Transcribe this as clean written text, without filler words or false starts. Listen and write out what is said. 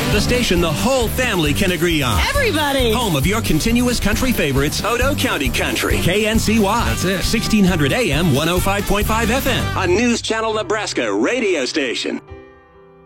The station the whole family can agree on. Everybody! Home of your continuous country favorites, Odo County Country. KNCY. That's it. 1600 AM, 105.5 FM. A News Channel Nebraska radio station.